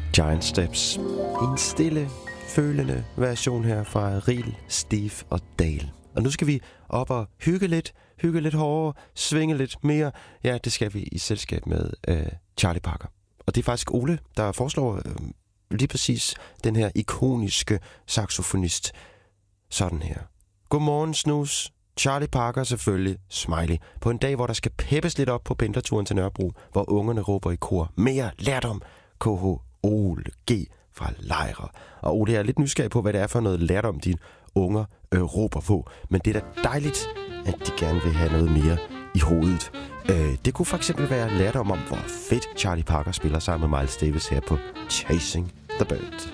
Giant Steps. En stille, følende version her fra Riel, Steve og Dale. Og nu skal vi op og hygge lidt hårdere, svinge lidt mere. Ja, det skal vi i selskab med Charlie Parker. Og det er faktisk Ole, der foreslår lige præcis den her ikoniske saxofonist. Sådan her. Godmorgen, snus. Charlie Parker selvfølgelig, smiley. På en dag, hvor der skal peppes lidt op på pendlerturen til Nørrebro, hvor ungerne råber i kor. Mere lærdom. KH Ole G fra Lejre. Og Ole, jeg er lidt nysgerrig på, hvad det er for noget lærdom, dine unger råber på. Men det er da dejligt, at de gerne vil have noget mere i hovedet. Det kunne for eksempel være lærdom om, hvor fedt Charlie Parker spiller sammen med Miles Davis her på Chasing the Bird.